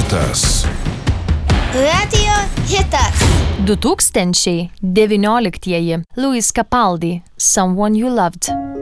hitas. Radio hitas. 2019 Louis Capaldi, Someone You Loved.